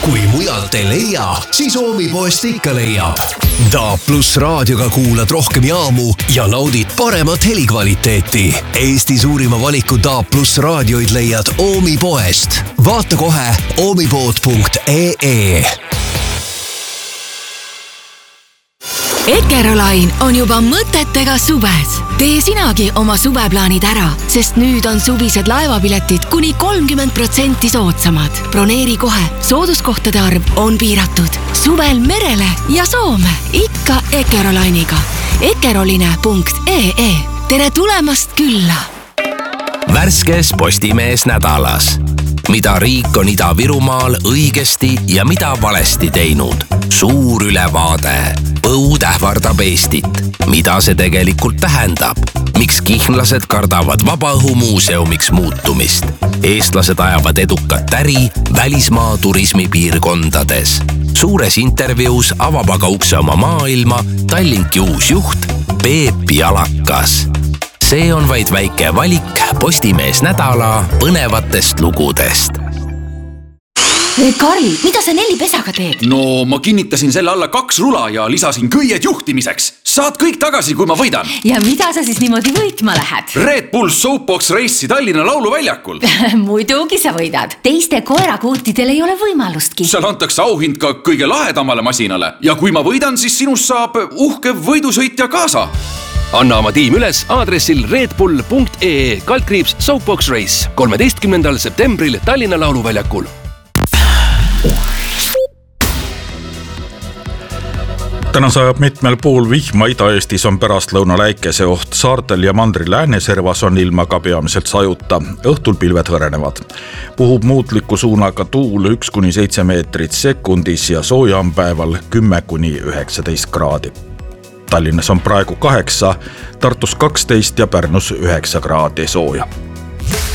Kui mujalt ei leia, siis Oomipoest ikka leiab. DAB+ raadioga kuulad rohkem jaamu ja naudid paremat helikvaliteeti. Eesti suurima valiku DAB+ raadioid leiad Oomipoest. Vaata kohe oomipood.ee. Eckerolain on juba mõtetega suves. Tee sinagi oma suveplaanid ära, sest nüüd on suvised laevapiletid kuni 30% soodsamad. Broneeri kohe, sooduskohtade arv on piiratud. Suvel merele ja Soome, ikka Eckerolainiga. Eckeroline.ee. Tere tulemast külla! Värskes Postimees nädalas. Mida riik on Ida-Virumaal õigesti ja mida valesti teinud. Suur ülevaade. Põud ähvardab Eestit. Mida see tegelikult tähendab? Miks kihnlased kardavad vabaõhumuuseumiks muutumist? Eestlased ajavad edukat äri välismaa turismipiirkondades. Suures intervjuus avab aga ukse oma maailma Tallinki uus juht Peep Jalakas. See on vaid väike valik Postimees nädala põnevatest lugudest. Karl, mida sa Nellipesaga teed? No, ma kinnitasin selle alla 2 rula ja lisasin köied juhtimiseks. Saad kõik tagasi, kui ma võidan. Ja mida sa siis niimoodi võitma lähed? Red Bull Soapbox Race'i Tallinna lauluväljakul. Muidugi sa võidad. Teiste koerakuutidel ei ole võimalustki. Seal antakse auhind ka kõige lahedamale masinale. Ja kui ma võidan, siis sinust saab uhke võidusõitja kaasa. Anna oma tiim üles aadressil redbull.ee /Soapbox Race 13. septembril Tallinna lauluväljakul. Täna sajab mitmel pool vihma. Ida-Eestis on pärastlõuna läikese oht. Saartel ja mandri lääneservas on ilmaga peamiselt sajuta. Õhtul pilved hõrenevad. Puhub muutliku suunaga tuul 1-7 meetrit sekundis ja sooja on päeval 10-19 kraadi. Tallinnas on praegu 8, Tartus 12 ja Pärnus 9 kraadi sooja.